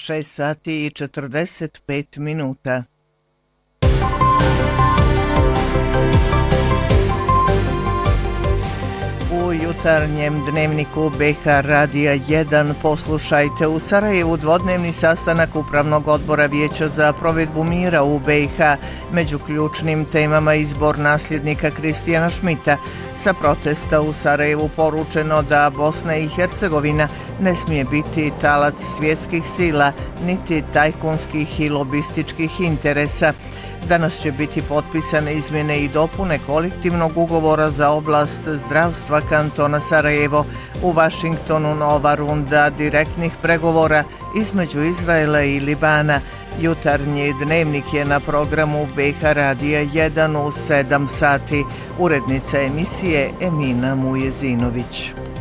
6 sati i 45 minuta. U jutarnjem dnevniku BiH Radija 1 poslušajte: u Sarajevu dvodnevni sastanak Upravnog odbora Vijeća za provedbu mira u BiH, među ključnim temama izbor nasljednika Kristijana Šmita. Sa protesta u Sarajevu poručeno da Bosna i Hercegovina ne smije biti talac svjetskih sila, niti tajkunskih i lobističkih interesa. Danas će biti potpisane izmjene i dopune kolektivnog ugovora za oblast zdravstva kantona Sarajevo. U Vašingtonu nova runda direktnih pregovora između Izraela i Libana. Jutarnji dnevnik je na programu BiH Radija 1 u 7 sati. Urednica emisije Emina Mujezinović.